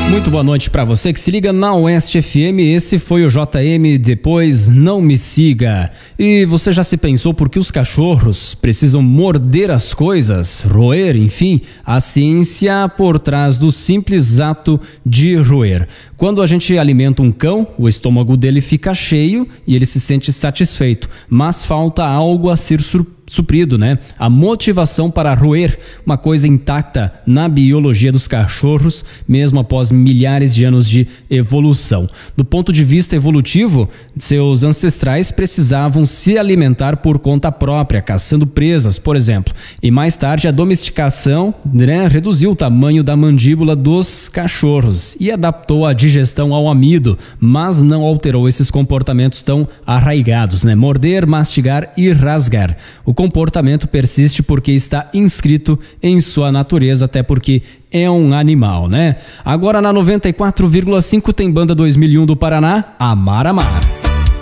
Muito boa noite para você que se liga na Oeste FM. Esse foi o JM Depois Não Me Siga. E você já se pensou por que os cachorros precisam morder as coisas, roer, enfim, a ciência por trás do simples ato de roer. Quando a gente alimenta um cão, o estômago dele fica cheio e ele se sente satisfeito, mas falta algo a ser suprido, né? A motivação para roer, uma coisa intacta na biologia dos cachorros, mesmo após milhares de anos de evolução. Do ponto de vista evolutivo, seus ancestrais precisavam se alimentar por conta própria, caçando presas, por exemplo. E mais tarde a domesticação, né, reduziu o tamanho da mandíbula dos cachorros e adaptou a digestão ao amido, mas não alterou esses comportamentos tão arraigados, né? Morder, mastigar e rasgar. O comportamento persiste porque está inscrito em sua natureza, até porque é um animal, né? Agora na 94,5 tem Banda 2001 do Paraná, Amar Amar.